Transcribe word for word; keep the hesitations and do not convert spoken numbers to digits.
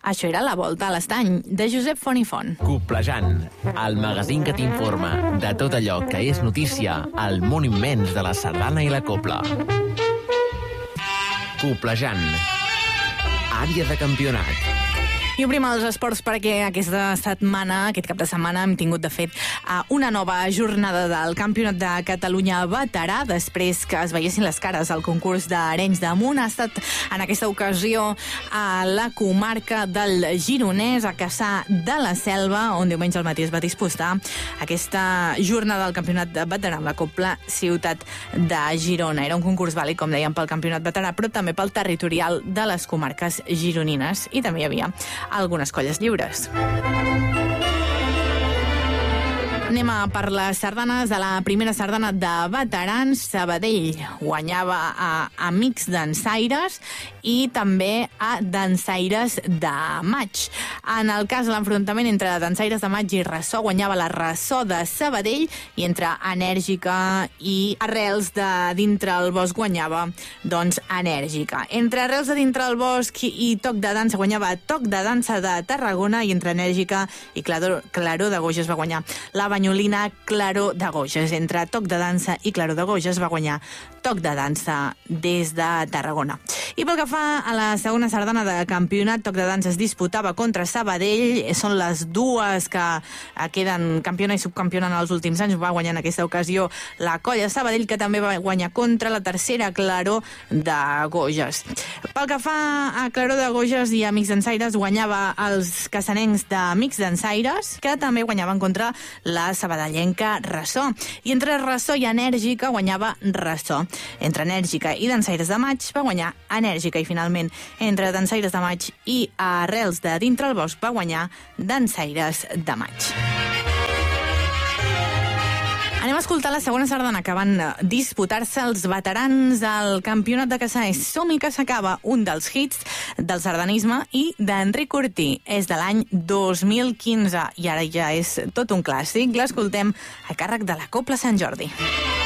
Això era La Volta a l'Estany, de Josep Font i Font. Coplejant, el magazín que t'informa de tot allò que és notícia al món immens de la sardana i la copla. Coplejant, àrea de campionat. I obrim els esports perquè aquesta setmana, aquest cap de setmana, hem tingut, de fet, una nova jornada del Campionat de Catalunya Veterà, després que es veiessin les cares al concurs d'Arenys de Munt. Ha estat, en aquesta ocasió, a la comarca del Gironès, a Cassà de la Selva, on diumenge al matí es va disputar aquesta jornada del Campionat de Veterà amb la Copla Ciutat de Girona. Era un concurs vàlid, com dèiem, pel Campionat Veterà, però també pel territorial de les comarques gironines, i també hi havia algunes colles lliures. Anem a per les sardanes. De la primera sardana de veterans, Sabadell guanyava a Amics Dansaires i també a Dansaires de Maig. En el cas de l'enfrontament entre Dansaires de Maig i Ressò, guanyava la Ressò de Sabadell, i entre Enèrgica i Arrels de Dintre el Bosc guanyava, doncs, Enèrgica. Entre Arrels de Dintre el Bosc i Toc de Dansa guanyava Toc de Dansa de Tarragona, i entre Enèrgica i Claror, Claror de Goges va guanyar la Banyolina Claror de Goges. Entre Toc de Dansa i Claror de Goges va guanyar Toc de Dansa des de Tarragona. I pel que fa a la segona sardana de campionat, Toc de Dansa es disputava contra Sabadell. Són les dues que queden campiona i subcampiona en els últims anys. Va guanyar en aquesta ocasió la colla Sabadell, que també va guanyar contra la tercera Claror de Goges. Pel que fa a Claror de Goges i Amics Dansaires, guanyava els cassanencs d'Amics Dansaires, que també guanyaven contra la sabadellenca Ressò. I entre Ressò i Enèrgica guanyava Ressò. Entre Enèrgica i Dansaires de Maig va guanyar Enèrgica, i finalment entre Dansaires de Maig i Arrels de Dintre el Bosc va guanyar Dansaires de Maig. Anem a escoltar la segona sardana que van disputar-se els veterans al Campionat de Cassà. És Som-hi que s'acaba, un dels hits del sardanisme i d'Enric Cortí. És de l'any dos mil quinze i ara ja és tot un clàssic. L'escoltem a càrrec de la Copla Sant Jordi.